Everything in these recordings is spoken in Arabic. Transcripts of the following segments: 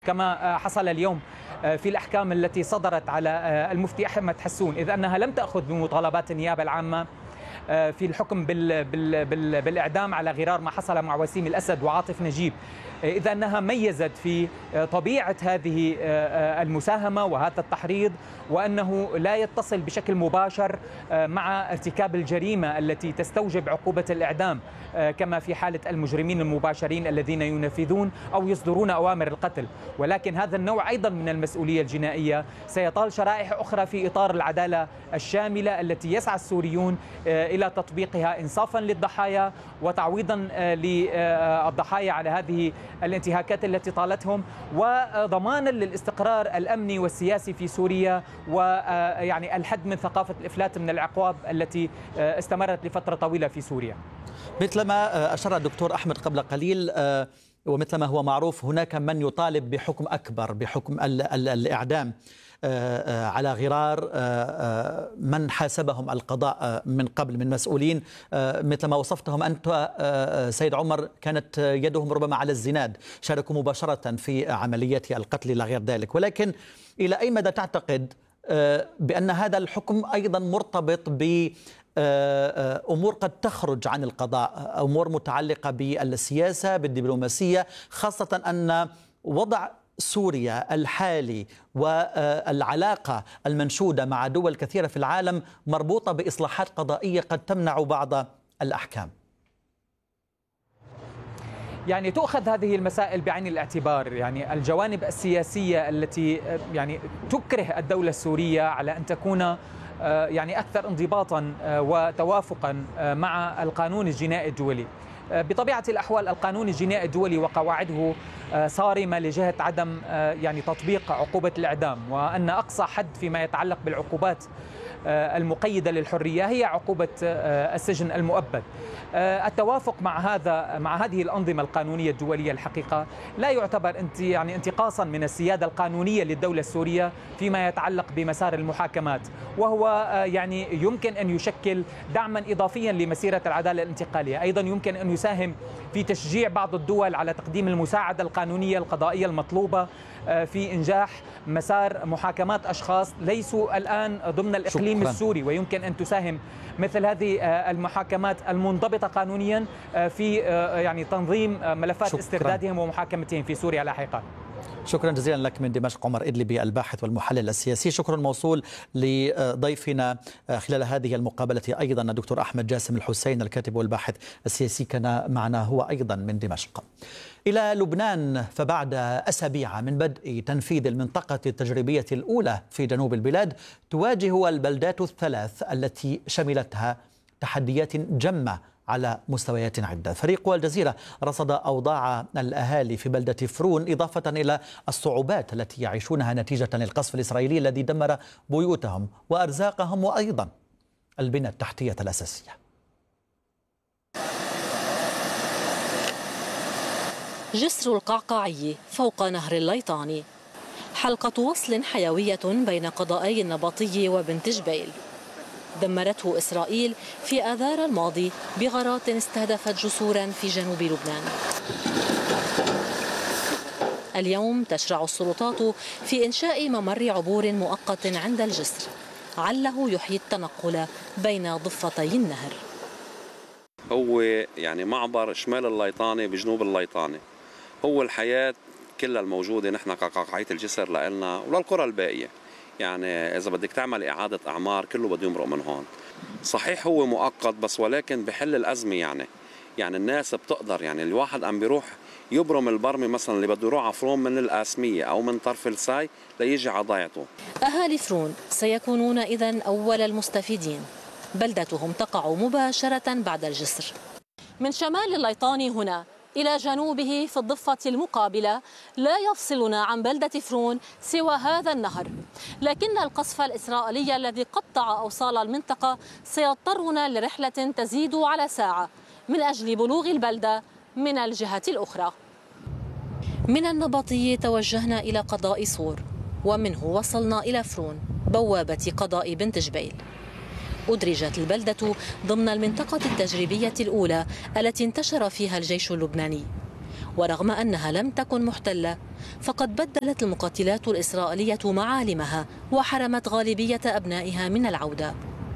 كما حصل اليوم في الأحكام التي صدرت على المفتي أحمد حسون، إذ أنها لم تأخذ بمطالبات النيابة العامة في الحكم بالإعدام على غرار ما حصل مع وسيم الأسد وعاطف نجيب، إذ أنها ميزت في طبيعة هذه المساهمة وهذا التحريض، وأنه لا يتصل بشكل مباشر مع ارتكاب الجريمة التي تستوجب عقوبة الإعدام كما في حالة المجرمين المباشرين الذين ينفذون أو يصدرون أوامر القتل، ولكن هذا النوع أيضا من المسؤولية الجنائية سيطال شرائح أخرى في إطار العدالة الشاملة التي يسعى السوريون إلى تطبيقها إنصافا للضحايا وتعويضا للضحايا على هذه الانتهاكات التي طالتهم، وضمانا للاستقرار الأمني والسياسي في سوريا، ويعني الحد من ثقافة الإفلات من العقاب التي استمرت لفترة طويلة في سوريا. مثلما أشار الدكتور أحمد قبل قليل ومثلما هو معروف، هناك من يطالب بحكم أكبر، بحكم الإعدام على غرار من حاسبهم القضاء من قبل من مسؤولين مثل ما وصفتهم أنت سيد عمر، كانت يدهم ربما على الزناد، شاركوا مباشرة في عملية القتل إلى غير ذلك. ولكن إلى أي مدى تعتقد بأن هذا الحكم أيضا مرتبط ب أمور قد تخرج عن القضاء، أمور متعلقة بالسياسة بالدبلوماسية، خاصة أن وضع سوريا الحالي والعلاقة المنشودة مع دول كثيرة في العالم مربوطة بإصلاحات قضائية قد تمنع بعض الأحكام؟ يعني تؤخذ هذه المسائل بعين الاعتبار، يعني الجوانب السياسية التي يعني تكره الدولة السورية على أن تكون يعني أكثر انضباطا وتوافقا مع القانون الجنائي الدولي. بطبيعة الأحوال القانون الجنائي الدولي وقواعده صارمة لجهة عدم يعني تطبيق عقوبة الإعدام، وأن أقصى حد فيما يتعلق بالعقوبات المقيدة للحرية هي عقوبة السجن المؤبد. التوافق مع هذه الأنظمة القانونية الدولية الحقيقة لا يعتبر يعني انتقاصا من السيادة القانونية للدولة السورية فيما يتعلق بمسار المحاكمات، وهو يعني يمكن أن يشكل دعما إضافيا لمسيرة العدالة الانتقالية. أيضا يمكن أن يساهم في تشجيع بعض الدول على تقديم المساعدة القانونية القضائية المطلوبة في إنجاح مسار محاكمات أشخاص ليسوا الآن ضمن الإقليم السوري، ويمكن أن تساهم مثل هذه المحاكمات المنضبطة قانونيا في يعني تنظيم ملفات استردادهم ومحاكمتهم في سوريا لاحقا. شكرا جزيلا لك من دمشق عمر إدلبي الباحث والمحلل السياسي. شكرا موصول لضيفنا خلال هذه المقابلة أيضا الدكتور أحمد جاسم الحسين الكاتب والباحث السياسي كان معنا هو أيضا من دمشق. إلى لبنان، فبعد أسابيع من بدء تنفيذ المنطقة التجريبية الأولى في جنوب البلاد، تواجه البلدات الثلاث التي شملتها تحديات جمة على مستويات عدة. فريق الجزيرة رصد أوضاع الأهالي في بلدة فرون، إضافة إلى الصعوبات التي يعيشونها نتيجة للقصف الإسرائيلي الذي دمر بيوتهم وأرزاقهم وأيضا البنى التحتية الأساسية. جسر القعقاعي فوق نهر الليطاني، حلقة وصل حيوية بين قضائي النبطي وبنت جبيل، دمرته إسرائيل في آذار الماضي بغارات استهدفت جسورا في جنوب لبنان. اليوم تشرع السلطات في إنشاء ممر عبور مؤقت عند الجسر عله يحيي التنقل بين ضفتي النهر. هو يعني معبر شمال الليطاني بجنوب الليطاني، هو الحياة كلها الموجودة نحن كقعقاعية الجسر لنا وللقرى الباقية. يعني إذا بدك تعمل إعادة أعمار كله بده يمرق من هون. صحيح هو مؤقت بس ولكن بحل الأزمة. يعني الناس بتقدر، يعني الواحد عم بيروح يبرم البرمي مثلا اللي بده يروح على فرون من القاسمية أو من طرف الساي ليجي على ضيعته. أهالي فرون سيكونون إذن أول المستفيدين، بلدتهم تقع مباشرة بعد الجسر. من شمال الليطاني هنا إلى جنوبه في الضفة المقابلة لا يفصلنا عن بلدة فرون سوى هذا النهر، لكن القصف الإسرائيلي الذي قطع أوصال المنطقة سيضطرنا لرحلة تزيد على ساعة من أجل بلوغ البلدة من الجهة الأخرى. من النبطي توجهنا إلى قضاء صور، ومنه وصلنا إلى فرون بوابة قضاء بنت جبيل. أدرجت البلدة ضمن المنطقة التجريبية الأولى التي انتشر فيها الجيش اللبناني، ورغم أنها لم تكن محتلة فقد بدلت المقاتلات الإسرائيلية معالمها وحرمت غالبية أبنائها من العودة.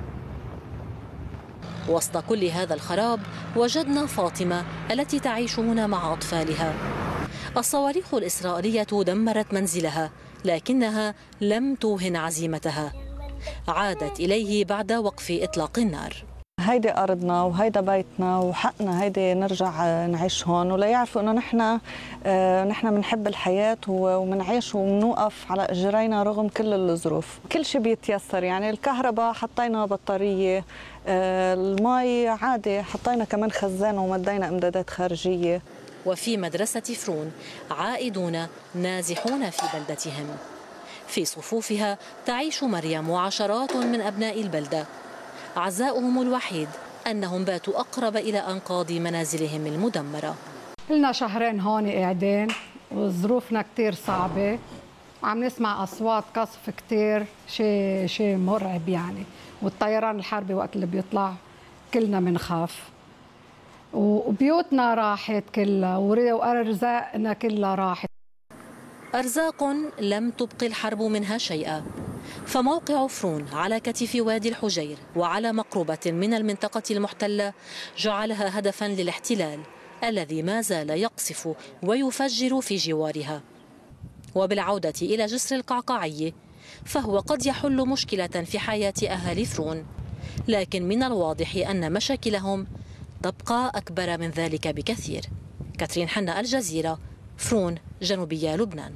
وسط كل هذا الخراب وجدنا فاطمة التي تعيش هنا مع أطفالها. الصواريخ الإسرائيلية دمرت منزلها لكنها لم توهن عزيمتها، عادت إليه بعد وقف إطلاق النار. هيدي أرضنا وهيدا بيتنا وحقنا هيدي نرجع نعيش هون، ولا يعرفوا إنه نحن بنحب الحياة وبنعيش وبنوقف على إجرينا رغم كل الظروف. كل شيء بيتيسر، يعني الكهرباء حطينا بطارية، المي عادي حطينا كمان خزان ومدينا إمدادات خارجية. وفي مدرسة فرون عائدون نازحون في بلدتهم، في صفوفها تعيش مريم وعشرات من أبناء البلدة. عزاؤهم الوحيد أنهم باتوا أقرب إلى أنقاض منازلهم المدمرة. لنا شهرين هون قاعدين وظروفنا كتير صعبة، وعم نسمع أصوات قصف كتير، شيء مرعب يعني، والطيران الحربي وقت اللي بيطلع كلنا بنخاف، وبيوتنا راحت كلها وأرزاقنا كلها راحت. أرزاق لم تبق الحرب منها شيئا. فموقع فرون على كتف وادي الحجير وعلى مقربة من المنطقة المحتلة جعلها هدفا للاحتلال الذي ما زال يقصف ويفجر في جوارها. وبالعودة إلى جسر القعقاعي فهو قد يحل مشكلة في حياة أهالي فرون، لكن من الواضح أن مشاكلهم تبقى أكبر من ذلك بكثير. كاترين حنا، الجزيرة، فرون، جنوبية لبنان.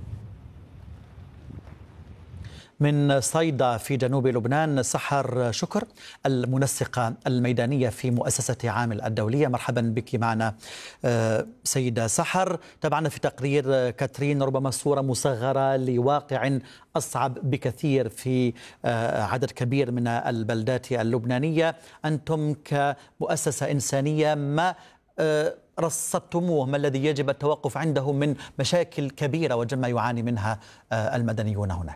من صيدا في جنوب لبنان سحر شكر، المنسقة الميدانية في مؤسسة عامل الدولية. مرحبا بك معنا سيدة سحر. تابعنا في تقرير كاترين ربما صورة مصغرة لواقع أصعب بكثير في عدد كبير من البلدات اللبنانية. أنتم كمؤسسة إنسانية ما رصدتموه؟ ما الذي يجب التوقف عنده من مشاكل كبيرة وجمع يعاني منها المدنيون هناك؟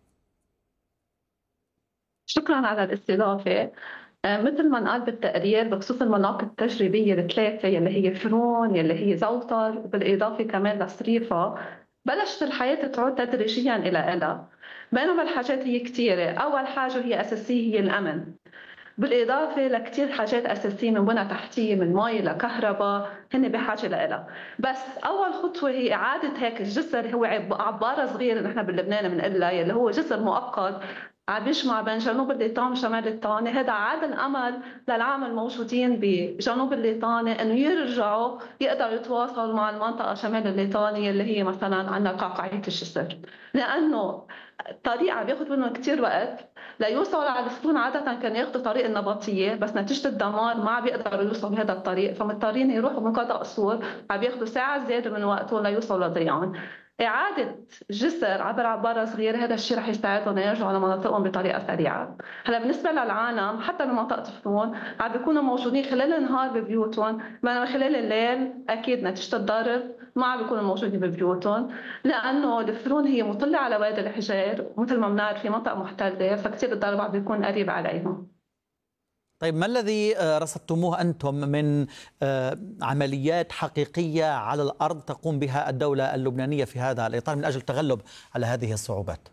شكرا على الاستضافة. مثل ما قال بالتقرير بخصوص المناطق التجريبية الثلاثة يلي هي فرون يلي هي زوطر بالإضافة كمان لصريفة، بلشت الحياة تعود تدريجيا إلى بينما الحاجات هي كثيرة. أول حاجة هي أساسية هي الأمن، بالإضافة لكتير حاجات أساسية من بنى تحتية من مي لكهرباء هن بحاجة لها. بس أول خطوة هي إعادة هيك الجسر، هو عبارة صغيرة نحن باللبنان بنقلها يلي هو جسر مؤقت عم بيجمع بين جنوب الليطان وشمال الليطاني. هذا عاد الامل للعامل الموجودين بجنوب الليطاني انه يرجعوا يقدروا يتواصلوا مع المنطقه شمال الليطاني اللي هي مثلا عندنا قعقاعيه الجسر، لانه الطريق عم بياخذ منهم كثير وقت ليوصلوا على الفرون. عاده كانوا ياخذوا طريق النبطيه بس نتيجه الدمار ما عم بيقدروا يوصلوا بهذا الطريق، فمضطرين يروحوا من قضاء قصور، عم بياخذوا ساعه زياده من وقتهم ليوصلوا لضيعان. إعادة جسر عبر عبارة صغيرة هذا الشيء رح يساعدهم يرجعوا لمناطقهم بطريقة سريعة. هلا بالنسبة للعالم حتى بمنطقة فرون عم بيكونوا موجودين خلال النهار ببيوتهم، بينما خلال الليل أكيد نتيجة الضرب ما عم بيكونوا موجودين ببيوتهم، لأنه الفرون هي مطلة على وادي الحجير ومثل ما بنعرف في منطقة محتلة فكتير الضرب عم بيكون قريب عليهم. طيب ما الذي رصدتموه أنتم من عمليات حقيقية على الأرض تقوم بها الدولة اللبنانية في هذا الإطار من أجل التغلب على هذه الصعوبات؟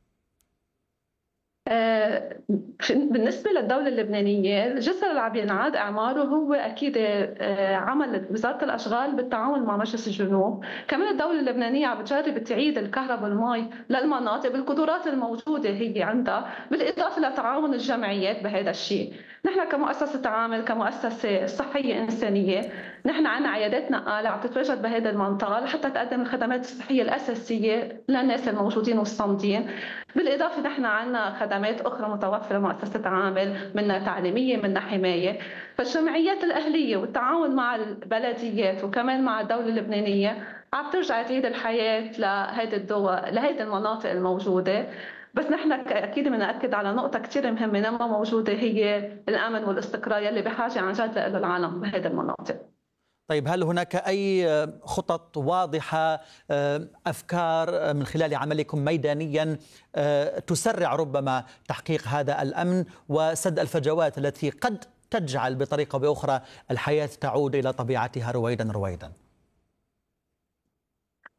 بالنسبة للدولة اللبنانية الجسر اللي عم ينعاد إعماره هو أكيد عمل وزارة الأشغال بالتعاون مع مجلس الجنوب. كمان الدولة اللبنانية عم بتجرب تعيد الكهرباء والمي للمناطق بالقدرات الموجودة هي عندها، بالإضافة لتعاون الجمعيات بهذا الشيء. نحن كمؤسسة عامل كمؤسسة صحية إنسانية نحن عنا عيادات نقالة عم تتواجد بهذه المنطقة لحتى تقدم الخدمات الصحية الأساسية للناس الموجودين والصامدين. بالإضافة نحن عنا خدمات أخرى متوفرة مؤسسة عامل، منها تعليمية منها حماية. فالجمعيات الأهلية والتعاون مع البلديات وكمان مع الدولة اللبنانية عم ترجع تعيد الحياة لهيدي الدول لهيدي المناطق الموجودة. بس نحن أكيد بنأكد على نقطة كتير مهمة لما موجودة هي الأمن والاستقرار يلي بحاجة عن جد له العالم بهذه المناطق. طيب هل هناك أي خطط واضحة، أفكار من خلال عملكم ميدانيا تسرع ربما تحقيق هذا الأمن وسد الفجوات التي قد تجعل بطريقة أو بأخرى الحياة تعود إلى طبيعتها رويدا رويدا؟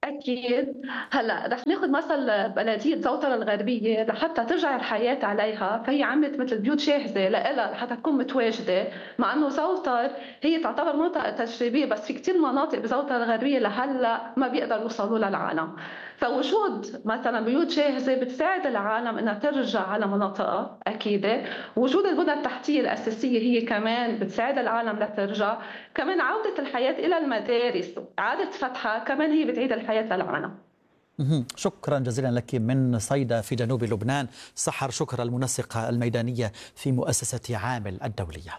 أكيد. هلا رح ناخذ مثل بلدية زوطرة الغربية، لحتى ترجع الحياة عليها فهي عملت مثل بيوت جاهزة لها لحتى تكون متواجدة، مع إنه زوطر هي تعتبر منطقة تجريبية، بس في كتير مناطق بزوطرة الغربية لهلا ما بيقدروا يوصلوا للعالم. فوجود مثلا بيوت جاهزة بتساعد العالم إنها ترجع على مناطقها أكيدة. وجود البنى التحتية الأساسية هي كمان بتساعد العالم لترجع. كمان عودة الحياة إلى المدارس، إعادة فتحها كمان هي بتعيد الحياة للعالم. شكرا جزيلا لك من صيدا في جنوب لبنان. سحر شكر المنسقة الميدانية في مؤسسة عامل الدولية.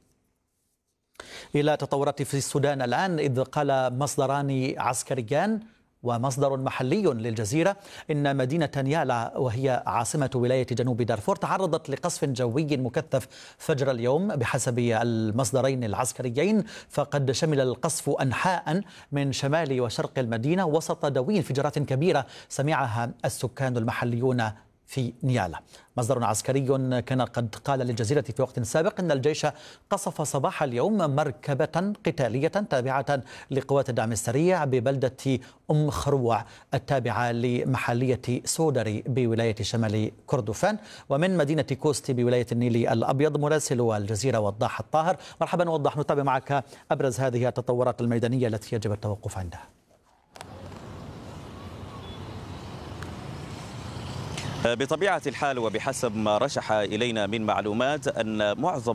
إلى تطورات في السودان الآن، إذ قال مصدران عسكريان ومصدر محلي للجزيرة إن مدينة نيالا وهي عاصمة ولاية جنوب دارفور تعرضت لقصف جوي مكثف فجر اليوم. بحسب المصدرين العسكريين فقد شمل القصف أنحاء من شمال وشرق المدينة وسط دوي انفجارات كبيرة سمعها السكان المحليون في نيالا. مصدر عسكري كان قد قال للجزيرة في وقت سابق أن الجيش قصف صباح اليوم مركبة قتالية تابعة لقوات الدعم السريع ببلدة أم خروع التابعة لمحلية سودري بولاية شمال كردفان. ومن مدينة كوستي بولاية النيل الأبيض مراسل الجزيرة وضاح الطاهر. مرحبا وضاح، نتابع معك أبرز هذه التطورات الميدانية التي يجب التوقف عندها. بطبيعة الحال وبحسب ما رشح إلينا من معلومات أن معظم